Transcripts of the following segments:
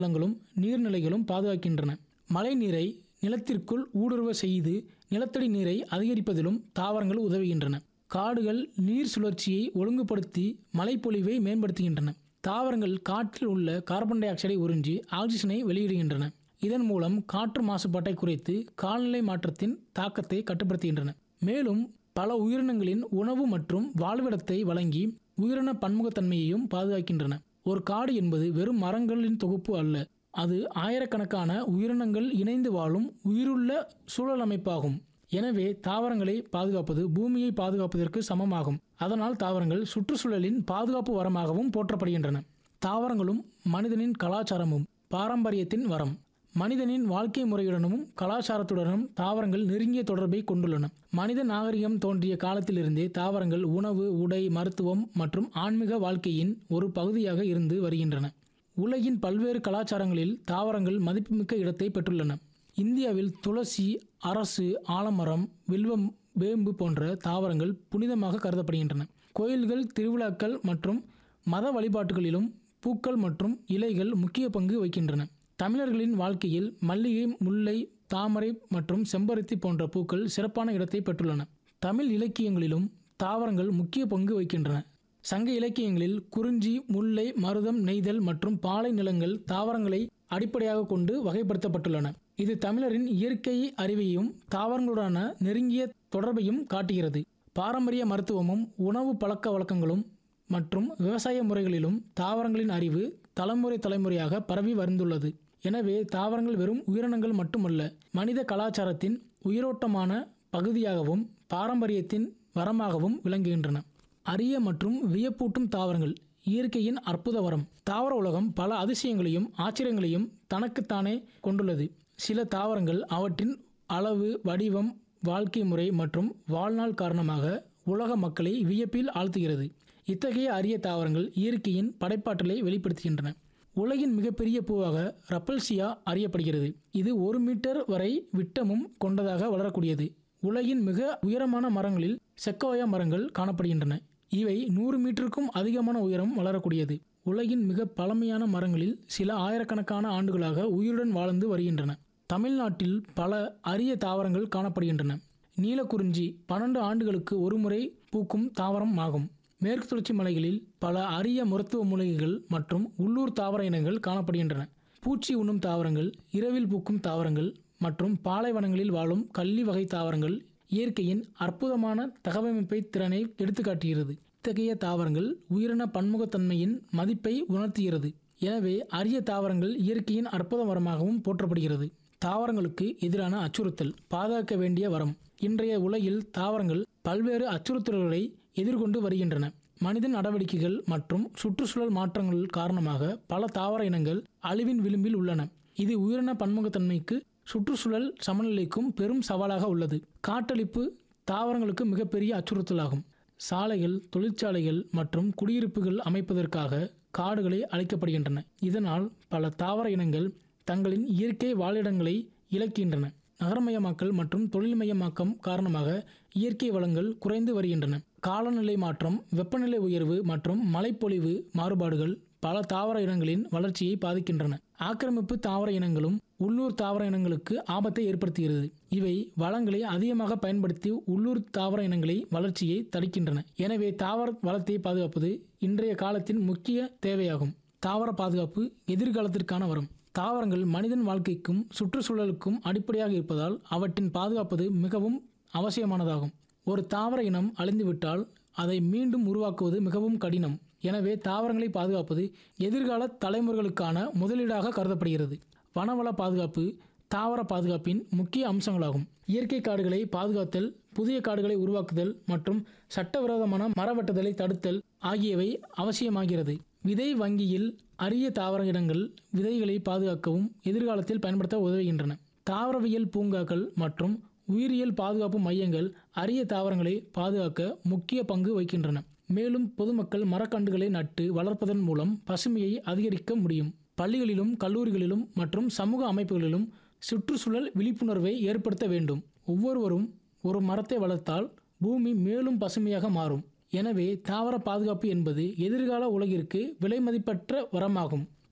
வளங்களும் நீர்நிலைகளும் பாதுகாக்கின்றன. மழை நீரை நிலத்திற்குள் ஊடுருவ செய்து நிலத்தடி நீரை அதிகரிப்பதிலும் தாவரங்கள் உதவுகின்றன. காடுகள் நீர் சுழற்சியை ஒழுங்குபடுத்தி மழைப்பொழிவை மேம்படுத்துகின்றன. தாவரங்கள் காற்றில் உள்ள கார்பன் டை ஆக்சைடை உறிஞ்சி ஆக்சிஜனை வெளியிடுகின்றன. இதன் மூலம் காற்று மாசுபாட்டை குறைத்து காலநிலை மாற்றத்தின் தாக்கத்தை கட்டுப்படுத்துகின்றன. மேலும் பல உயிரினங்களின் உணவு மற்றும் வாழ்விடத்தை வழங்கி உயிரின பன்முகத்தன்மையையும் பாதுகாக்கின்றன. ஒரு காடு என்பது வெறும் மரங்களின் தொகுப்பு அல்ல, அது ஆயிரக்கணக்கான உயிரினங்கள் இணைந்து வாழும் உயிருள்ள சூழல் அமைப்பாகும். எனவே தாவரங்களை பாதுகாப்பது பூமியை பாதுகாப்பதற்கு சமமாகும். அதனால் தாவரங்கள் சுற்றுச்சூழலின் பாதுகாப்பு வரமாகவும் போற்றப்படுகின்றன. தாவரங்களும் மனிதனின் கலாச்சாரமும் பாரம்பரியத்தின் வரம். மனிதனின் வாழ்க்கை முறையுடனும் கலாச்சாரத்துடனும் தாவரங்கள் நெருங்கிய தொடர்பை கொண்டுள்ளன. மனித நாகரிகம் தோன்றிய காலத்திலிருந்தே தாவரங்கள் உணவு, உடை, மருத்துவம் மற்றும் ஆன்மீக வாழ்க்கையின் ஒரு பகுதியாக இருந்து வருகின்றன. உலகின் பல்வேறு கலாச்சாரங்களில் தாவரங்கள் மதிப்புமிக்க இடத்தை பெற்றுள்ளன. இந்தியாவில் துளசி, அரசு, ஆலமரம், வில்வம், வேம்பு போன்ற தாவரங்கள் புனிதமாக கருதப்படுகின்றன. கோயில்கள், திருவிழாக்கள் மற்றும் மத வழிபாட்டுகளிலும் பூக்கள் மற்றும் இலைகள் முக்கிய பங்கு வகிக்கின்றன. தமிழர்களின் வாழ்க்கையில் மல்லிகை, முல்லை, தாமரை மற்றும் செம்பருத்தி போன்ற பூக்கள் சிறப்பான இடத்தை பெற்றுள்ளன. தமிழ் இலக்கியங்களிலும் தாவரங்கள் முக்கிய பங்கு வகிக்கின்றன. சங்க இலக்கியங்களில் குறிஞ்சி, முல்லை, மருதம், நெய்தல் மற்றும் பாலை நிலங்கள் தாவரங்களை அடிப்படையாக கொண்டு வகைப்படுத்தப்பட்டுள்ளன. இது தமிழரின் இயற்கை அறிவையும் தாவரங்களுடனான நெருங்கிய தொடர்பையும் காட்டுகிறது. பாரம்பரிய மருத்துவமும் உணவு பழக்க வழக்கங்களும் மற்றும் விவசாய முறைகளிலும் தாவரங்களின் அறிவு தலைமுறையாக பரவி வந்துள்ளது. எனவே தாவரங்கள் வெறும் உயிரினங்கள் மட்டுமல்ல, மனித கலாச்சாரத்தின் உயிரோட்டமான பகுதியாகவும் பாரம்பரியத்தின் வரமாகவும் விளங்குகின்றன. அரிய மற்றும் வியப்பூட்டும் தாவரங்கள் இயற்கையின் அற்புத வரம். தாவர உலகம் பல அதிசயங்களையும் ஆச்சரியங்களையும் தனக்குத்தானே கொண்டுள்ளது. சில தாவரங்கள் அவற்றின் அளவு, வடிவம், வாழ்க்கை முறை மற்றும் வாழ்நாள் காரணமாக உலக மக்களை வியப்பில் ஆழ்த்துகிறது. இத்தகைய அரிய தாவரங்கள் இயற்கையின் படைப்பாற்றலை வெளிப்படுத்துகின்றன. உலகின் மிகப்பெரிய பூவாக ரப்பல்சியா அறியப்படுகிறது. இது 1 மீட்டர் வரை விட்டமும் கொண்டதாக வளரக்கூடியது. உலகின் மிக உயரமான மரங்களில் செக்கோயா மரங்கள் காணப்படுகின்றன. இவை 100 மீட்டருக்கும் அதிகமான உயரம் வளரக்கூடியது. உலகின் மிக பழமையான மரங்களில் சில ஆயிரக்கணக்கான ஆண்டுகளாக உயிருடன் வாழ்ந்து வருகின்றன. தமிழ்நாட்டில் பல அரிய தாவரங்கள் காணப்படுகின்றன. நீலக்குறிஞ்சி 12 ஆண்டுகளுக்கு ஒருமுறை பூக்கும் தாவரம் ஆகும். மேற்கு தொடர்ச்சி மலைகளில் பல அரிய மருத்துவ மூலிகைகள் மற்றும் உள்ளூர் தாவர இனங்கள் காணப்படுகின்றன. பூச்சி உண்ணும் தாவரங்கள், இரவில் பூக்கும் தாவரங்கள் மற்றும் பாலைவனங்களில் வாழும் கள்ளி வகை தாவரங்கள் இயற்கையின் அற்புதமான தகவமைப்பை திறனை எடுத்துக்காட்டுகிறது. இத்தகைய தாவரங்கள் உயிரின பன்முகத்தன்மையின் மதிப்பை உணர்த்துகிறது. எனவே அரிய தாவரங்கள் இயற்கையின் அற்புத வரமாகவும் போற்றப்படுகிறது. தாவரங்களுக்கு எதிரான அச்சுறுத்தல் பாதுகாக்க வேண்டிய வரம். இன்றைய உலகில் தாவரங்கள் பல்வேறு அச்சுறுத்தல்களை எதிர்கொண்டு வருகின்றன. மனித நடவடிக்கைகள் மற்றும் சுற்றுச்சூழல் மாற்றங்கள் காரணமாக பல தாவர இனங்கள் அழிவின் விளிம்பில் உள்ளன. இது உயிரின பன்முகத்தன்மைக்கு சுற்றுச்சூழல் சமநிலைக்கும் பெரும் சவாலாக உள்ளது. காட்டழிப்பு தாவரங்களுக்கு மிகப்பெரிய அச்சுறுத்தலாகும். சாலைகள், தொழிற்சாலைகள் மற்றும் குடியிருப்புகள் அமைப்பதற்காக காடுகளை அழிக்கப்படுகின்றன. இதனால் பல தாவர இனங்கள் தங்களின் இயற்கை வாழிடங்களை இழக்கின்றன. நகரமயமாக்கல் மற்றும் தொழில்மயமாக்கம் காரணமாக இயற்கை வளங்கள் குறைந்து வருகின்றன. காலநிலை மாற்றம், வெப்பநிலை உயர்வு மற்றும் மழைப்பொழிவு மாறுபாடுகள் பல தாவர இனங்களின் வளர்ச்சியை பாதிக்கின்றன. ஆக்கிரமிப்பு தாவர இனங்களும் உள்ளூர் தாவர இனங்களுக்கு ஆபத்தை ஏற்படுத்துகிறது. இவை வளங்களை அதிகமாக பயன்படுத்தி உள்ளூர் தாவர இனங்களை வளர்ச்சியை தடுக்கின்றன. எனவே தாவர வளத்தை பாதுகாப்பது இன்றைய காலத்தின் முக்கிய தேவையாகும். தாவர பாதுகாப்பு எதிர்காலத்திற்கான வரம். தாவரங்கள் மனிதன் வாழ்க்கைக்கும் சுற்றுச்சூழலுக்கும் அடிப்படையாக இருப்பதால் அவற்றின் பாதுகாப்பது மிகவும் அவசியமானதாகும். ஒரு தாவர இனம் அழிந்துவிட்டால் அதை மீண்டும் உருவாக்குவது மிகவும் கடினம். எனவே தாவரங்களை பாதுகாப்பது எதிர்கால தலைமுறைகளுக்கான முதலீடாக கருதப்படுகிறது. வனவள பாதுகாப்பு தாவர பாதுகாப்பின் முக்கிய அம்சங்களாகும். இயற்கை காடுகளை பாதுகாத்தல், புதிய காடுகளை உருவாக்குதல் மற்றும் சட்டவிரோதமான மரவெட்டுதலை தடுத்தல் ஆகியவை அவசியமாகிறது. விதை வங்கியில் அரிய தாவர இடங்கள் விதைகளை பாதுகாக்கவும் எதிர்காலத்தில் பயன்படுத்த உதவுகின்றன. தாவரவியல் பூங்காக்கள் மற்றும் உயிரியல் பாதுகாப்பு மையங்கள் அரிய தாவரங்களை பாதுகாக்க முக்கிய பங்கு வகிக்கின்றன. மேலும் பொதுமக்கள் மரக்கன்றுகளை நட்டு வளர்ப்பதன் மூலம் பசுமையை அதிகரிக்க முடியும். பள்ளிகளிலும் கல்லூரிகளிலும் மற்றும் சமூக அமைப்புகளிலும் சுற்றுச்சூழல் விழிப்புணர்வை ஏற்படுத்த வேண்டும். ஒவ்வொருவரும் ஒரு மரத்தை வளர்த்தால் பூமி மேலும் பசுமையாக மாறும். எனவே தாவர பாதுகாப்பு என்பது எதிர்கால உலகிற்கு விலைமதிப்பற்ற வரமாகும்.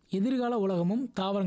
எதிர்கால உலகமும் தாவரங்கள்